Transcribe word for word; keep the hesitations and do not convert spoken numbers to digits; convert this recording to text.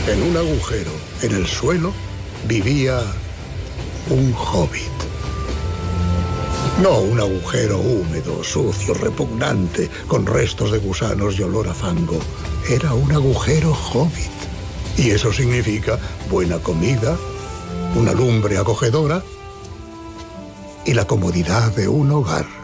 En un agujero, en el suelo, vivía un hobbit. No un agujero húmedo, sucio, repugnante, con restos de gusanos y olor a fango. Era un agujero hobbit. Y eso significa buena comida, una lumbre acogedora y la comodidad de un hogar.